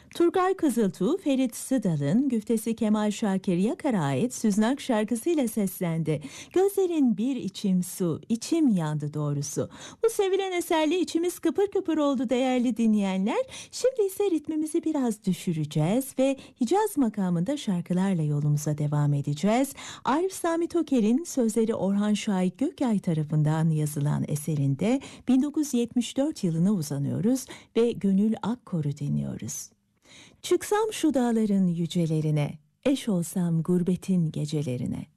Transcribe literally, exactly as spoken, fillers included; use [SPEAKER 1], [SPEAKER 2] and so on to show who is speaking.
[SPEAKER 1] Turgay Kızıltuğ, Ferit Sıdal'ın güftesi Kemal Şakir Yakar'a ait Süznak şarkısıyla seslendi. Gözlerin bir içim su, içim yandı doğrusu. Bu sevilen eserle içimiz kıpır kıpır oldu değerli dinleyenler. Şimdi ise ritmimizi biraz düşüreceğiz ve Hicaz makamında şarkılarla yolumuza devam edeceğiz. Arif Sami Toker'in sözleri Orhan Şahik Gökay tarafından yazılan eserinde bin dokuz yüz yetmiş dört yılına uzanıyoruz ve Gönül Akkor'u dinliyoruz. Çıksam şu dağların yücelerine, eş olsam gurbetin gecelerine.